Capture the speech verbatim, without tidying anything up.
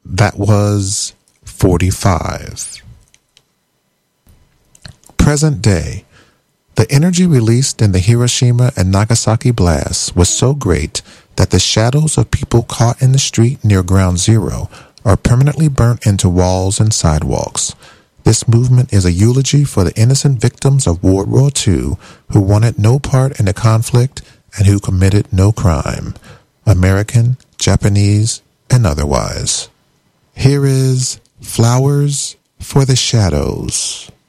That was forty-five. Present day. The energy released in the Hiroshima and Nagasaki blasts was so great that the shadows of people caught in the street near Ground Zero are permanently burnt into walls and sidewalks. This movement is a eulogy for the innocent victims of World War Two who wanted no part in the conflict and who committed no crime, American, Japanese, and otherwise. Here is Flowers for the Shadows.